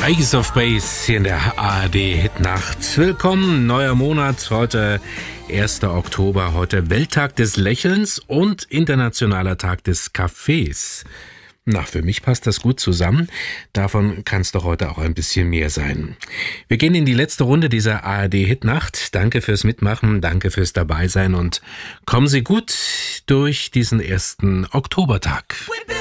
Ace of Base hier in der ARD-Hitnacht. Willkommen, neuer Monat, heute 1. Oktober, heute Welttag des Lächelns und Internationaler Tag des Kaffees. Na, für mich passt das gut zusammen. Davon kann es doch heute auch ein bisschen mehr sein. Wir gehen in die letzte Runde dieser ARD-Hitnacht. Danke fürs Mitmachen, danke fürs Dabeisein und kommen Sie gut durch diesen 1. Oktobertag.